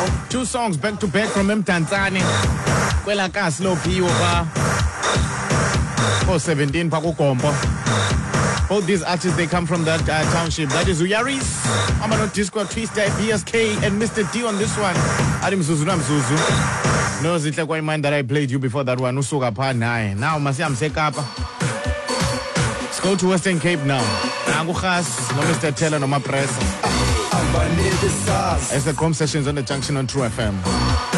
Two songs back to back from Mdantsane. Kwela ka slow P over 417 Pakugombo. Both these artists, they come from that township. That is Uyaris, Amano Disco, Twister, BSK, and Mr. D on this one. Adim Zuzu Nam Zuzu. No, it's like one mind that I played you before that one. Usuga pa nai. Now, Masiam Sekapa. Let's go to Western Cape now. Nagukhas, no Mr. Teller, no my press. It's the Com Sessions on the Junction on True FM.